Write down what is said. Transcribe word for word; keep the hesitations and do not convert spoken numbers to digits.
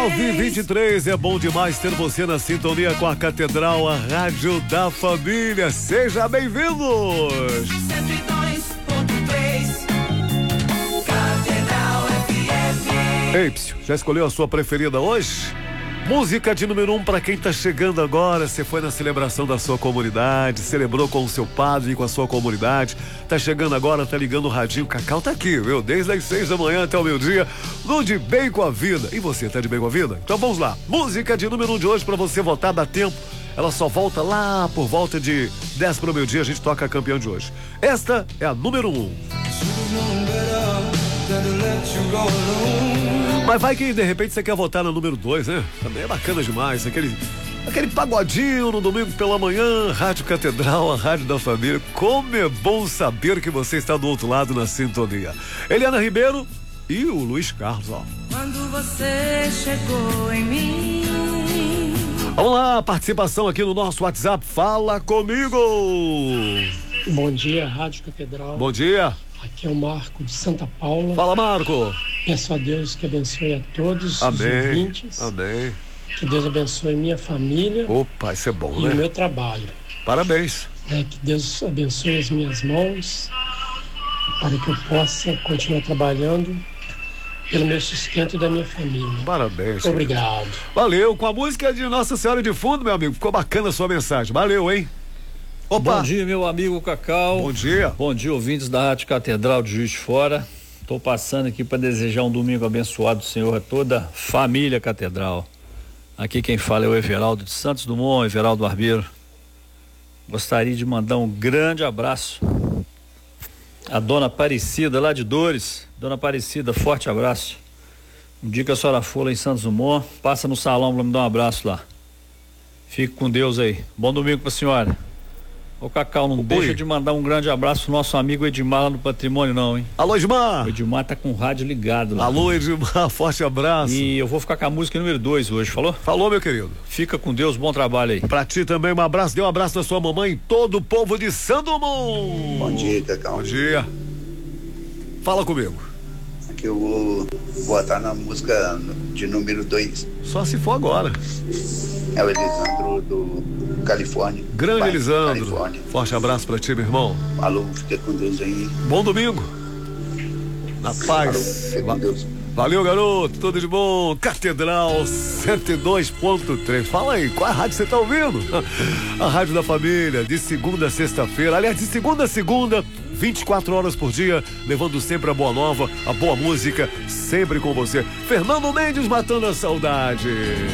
nove e vinte e três, é bom demais ter você na sintonia com a Catedral, a rádio da família. Seja bem-vindos! cento e dois ponto três Catedral F M. Ei, psiu, já escolheu a sua preferida hoje? Música de número um para quem tá chegando agora. Você foi na celebração da sua comunidade, celebrou com o seu padre e com a sua comunidade. Tá chegando agora, tá ligando o radinho. Cacau tá aqui, viu? Desde as seis da manhã até o meio-dia, no De Bem com a Vida. E você, tá de bem com a vida? Então vamos lá. Música de número um de hoje para você votar, dá tempo. Ela só volta lá por volta de dez para o meio-dia, a gente toca a campeã de hoje. Esta é a número um. Mas vai que de repente você quer votar na número dois, né? Também é bacana demais, aquele, aquele pagodinho no domingo pela manhã, Rádio Catedral, a rádio da família. Como é bom saber que você está do outro lado na sintonia. Eliana Ribeiro e o Luiz Carlos, ó. Quando você chegou em mim. Vamos lá, participação aqui no nosso WhatsApp, fala comigo. Bom dia, Rádio Catedral. Bom dia. Aqui é o Marco de Santa Paula. Fala, Marco. Peço a Deus que abençoe a todos Amém. os ouvintes. Amém. Que Deus abençoe minha família. Opa, isso é bom, e né? o meu trabalho. Parabéns. É, que Deus abençoe as minhas mãos para que eu possa continuar trabalhando pelo meu sustento da minha família. Parabéns. Obrigado. Valeu. Com a música de Nossa Senhora de fundo, meu amigo. Ficou bacana a sua mensagem. Valeu, hein? Opa. Bom dia, meu amigo Cacau. Bom dia. Bom dia, ouvintes da Rádio Catedral de Juiz de Fora. Estou passando aqui para desejar um domingo abençoado do Senhor a toda a família Catedral. Aqui quem fala é o Everaldo de Santos Dumont, Everaldo Barbeiro. Gostaria de mandar um grande abraço à dona Aparecida lá de Dores. Dona Aparecida, forte abraço. Um dia que a senhora for lá em Santos Dumont, passa no salão para me dar um abraço lá. Fique com Deus aí. Bom domingo para a senhora. Ô Cacau, não Oi. deixa de mandar um grande abraço pro nosso amigo Edmar lá no Patrimônio não, hein? Alô, Edmar. O Edmar tá com o rádio ligado lá. Alô, Edmar, forte abraço. E eu vou ficar com a música número dois hoje, falou? Falou, meu querido. Fica com Deus, bom trabalho aí. Pra ti também um abraço, dê um abraço da sua mamãe e todo o povo de Santo Dumont. Bom dia, Cacau. Bom dia. Fala comigo. Aqui eu vou botar na música de número dois. Só se for agora. É o Elisandro do Califórnia. Grande Pai, Elisandro. Califórnia. Forte abraço pra ti, meu irmão. Alô, fica com Deus aí. Bom domingo. Na Alô, paz. fica Va- com Deus. Valeu, garoto. Tudo de bom. Catedral cento e dois ponto três. Fala aí, qual a rádio você tá ouvindo? A rádio da família, de segunda a sexta-feira. Aliás, de segunda a segunda, vinte e quatro horas por dia, levando sempre a boa nova, a boa música, sempre com você. Fernando Mendes matando a saudade.